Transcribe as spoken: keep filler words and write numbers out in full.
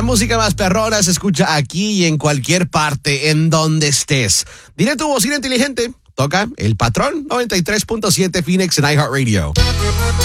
La música más perrona se escucha aquí y en cualquier parte, en donde estés. Dile tu bocina inteligente. Toca El Patrón noventa y tres punto siete Phoenix en iHeartRadio.